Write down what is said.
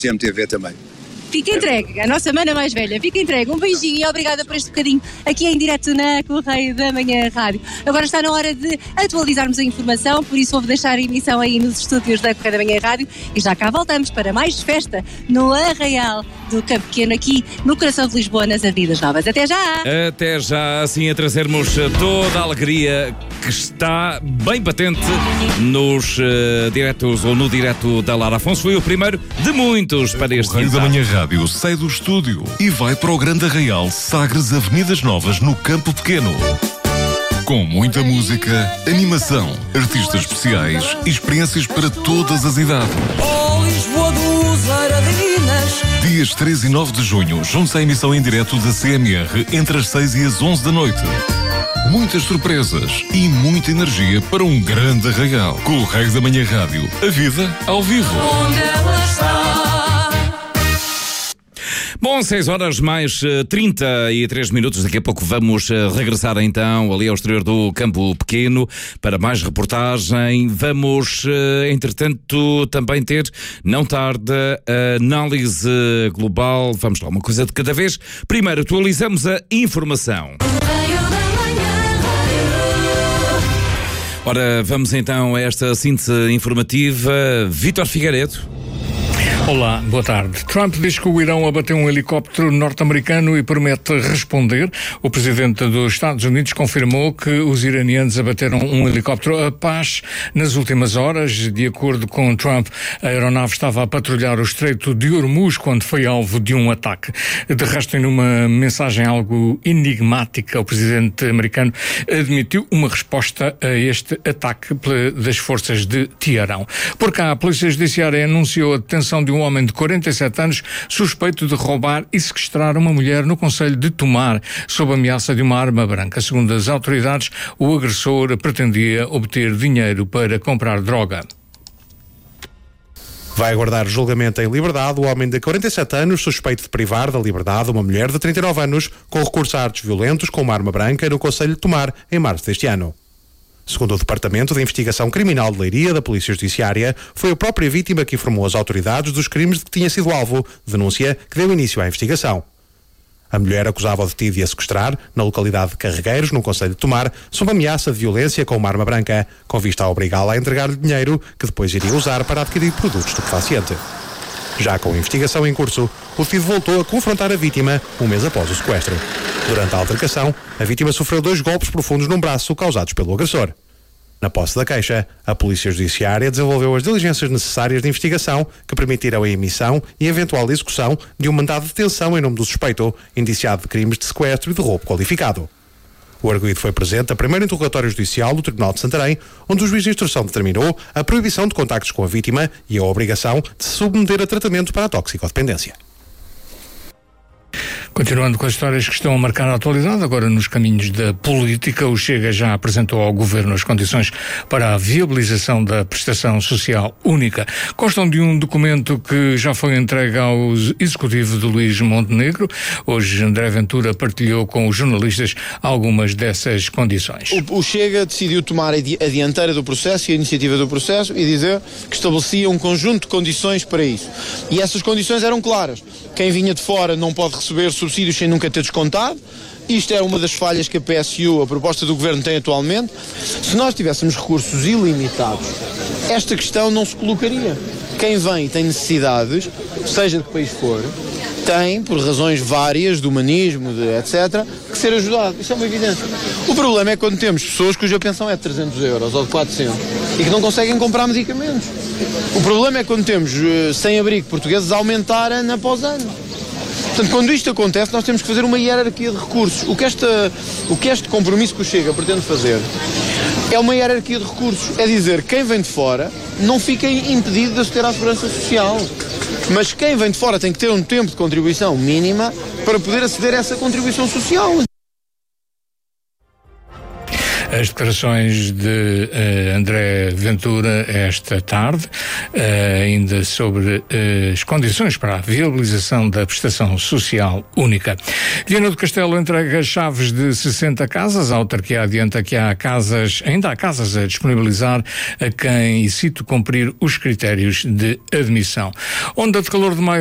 CMTV também. Fica entregue, a nossa mana mais velha, fica entregue. Um beijinho e obrigada por este bocadinho aqui em direto na Correio da Manhã Rádio. Agora está na hora de atualizarmos a informação, por isso vou deixar a emissão aí nos estúdios da Correio da Manhã Rádio e já cá voltamos para mais festa no Arraial do Campo Pequeno, aqui no coração de Lisboa, nas Avenidas Novas. Até já! Até já, assim a trazermos toda a alegria que está bem patente nos diretos ou no direto da Lara Afonso. Foi o primeiro de muitos para este Correio da Manhã Rádio sai do estúdio e vai para o Grande Arraial Sagres Avenidas Novas no Campo Pequeno. Com muita música, animação, artistas especiais e experiências para todas as idades. Dias 3 e 9 de junho, junte-se à emissão em direto da CMR entre as 6 e as 11 da noite. Muitas surpresas e muita energia para um grande arraial. Correio da Manhã Rádio, a vida ao vivo. Bom, 6 horas mais 33 minutos. Daqui a pouco vamos regressar então ali ao exterior do Campo Pequeno para mais reportagem. Vamos, entretanto, também ter, não tarde, a análise global. Vamos lá, uma coisa de cada vez. Primeiro, atualizamos a informação. Ora, vamos então a esta síntese informativa. Vítor Figueiredo. Olá, boa tarde. Trump diz que o Irão abateu um helicóptero norte-americano e promete responder. O presidente dos Estados Unidos confirmou que os iranianos abateram um helicóptero a paz nas últimas horas. De acordo com Trump, a aeronave estava a patrulhar o Estreito de Hormuz quando foi alvo de um ataque. De resto, em uma mensagem algo enigmática, o presidente americano admitiu uma resposta a este ataque das forças de Teherão. Por cá, a Polícia Judiciária anunciou a detenção de um homem de 47 anos suspeito de roubar e sequestrar uma mulher no concelho de Tomar, sob ameaça de uma arma branca. Segundo as autoridades, o agressor pretendia obter dinheiro para comprar droga. Vai aguardar julgamento em liberdade o homem de 47 anos suspeito de privar da liberdade uma mulher de 39 anos com recurso a atos violentos com uma arma branca no concelho de Tomar, em março deste ano. Segundo o Departamento de Investigação Criminal de Leiria da Polícia Judiciária, foi a própria vítima que informou as autoridades dos crimes de que tinha sido alvo, denúncia que deu início à investigação. A mulher acusava o detido de a sequestrar, na localidade de Carregueiros, no concelho de Tomar, sob ameaça de violência com uma arma branca, com vista a obrigá-la a entregar-lhe dinheiro que depois iria usar para adquirir produtos estupefacientes. Já com a investigação em curso, o detido voltou a confrontar a vítima um mês após o sequestro. Durante a altercação, a vítima sofreu 2 golpes profundos num braço causados pelo agressor. Na posse da queixa, a Polícia Judiciária desenvolveu as diligências necessárias de investigação que permitiram a emissão e eventual execução de um mandado de detenção em nome do suspeito, indiciado de crimes de sequestro e de roubo qualificado. O arguido foi presente a primeiro interrogatório judicial do Tribunal de Santarém, onde o juiz de instrução determinou a proibição de contactos com a vítima e a obrigação de se submeter a tratamento para a toxicodependência. Continuando com as histórias que estão a marcar a atualidade, agora nos caminhos da política, o Chega já apresentou ao Governo as condições para a viabilização da prestação social única. Constam de um documento que já foi entregue ao Executivo de Luís Montenegro. Hoje, André Ventura partilhou com os jornalistas algumas dessas condições. O Chega decidiu tomar a dianteira do processo e a iniciativa do processo e dizer que estabelecia um conjunto de condições para isso. E essas condições eram claras. Quem vinha de fora não pode receber subsídios sem nunca ter descontado. Isto é uma das falhas que a PSU, a proposta do Governo, tem atualmente. Se nós tivéssemos recursos ilimitados, esta questão não se colocaria. Quem vem e tem necessidades, seja de que país for, tem, por razões várias, de humanismo, etc., que ser ajudado. Isso é uma evidência. O problema é quando temos pessoas cuja pensão é de 300 euros ou de 400 e que não conseguem comprar medicamentos. O problema é quando temos sem-abrigo portugueses a aumentar ano após ano. Portanto, quando isto acontece, nós temos que fazer uma hierarquia de recursos. O que este compromisso que o Chega pretende fazer é uma hierarquia de recursos. É dizer, quem vem de fora não fica impedido de aceder à segurança social. Mas quem vem de fora tem que ter um tempo de contribuição mínima para poder aceder a essa contribuição social. As declarações de André Ventura esta tarde, ainda sobre as condições para a viabilização da prestação social única. Viana do Castelo entrega chaves de 60 casas. A autarquia adianta que ainda há casas a disponibilizar a quem, e cito, cumprir os critérios de admissão. Onda de calor de maio